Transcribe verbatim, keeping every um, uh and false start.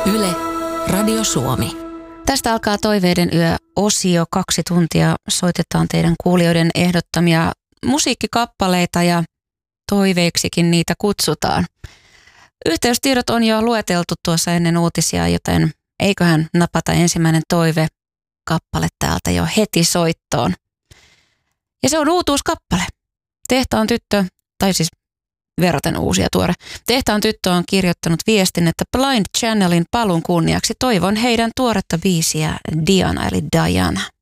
Yle, Radio Suomi. Tästä alkaa Toiveiden yö-osio. Kaksi tuntia soitetaan teidän kuulijoiden ehdottamia musiikkikappaleita ja toiveiksikin niitä kutsutaan. Yhteystiedot on jo lueteltu tuossa ennen uutisia, joten eiköhän napata ensimmäinen toive kappale täältä jo heti soittoon. Ja se on uutuuskappale. Tehtaan tyttö, tai siis verraten uusia tuore. Tehtaan tyttö on kirjoittanut viestin, että Blind Channelin palun kunniaksi toivon heidän tuoretta biisiä Diana eli Diana.